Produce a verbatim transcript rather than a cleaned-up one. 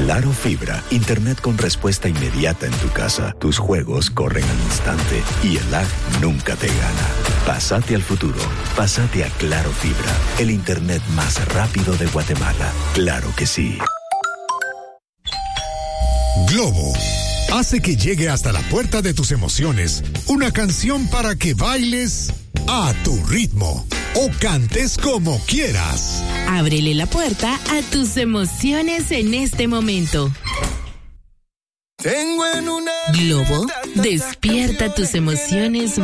Claro Fibra, internet con respuesta inmediata en tu casa. Tus juegos corren al instante y el lag nunca te gana. Pásate al futuro. Pásate a Claro Fibra, el internet más rápido de Guatemala. Claro que sí. Globo hace que llegue hasta la puerta de tus emociones una canción para que bailes a tu ritmo o cantes como quieras. Ábrele la puerta a tus emociones en este momento. Tengo en una Globo, despierta tus emociones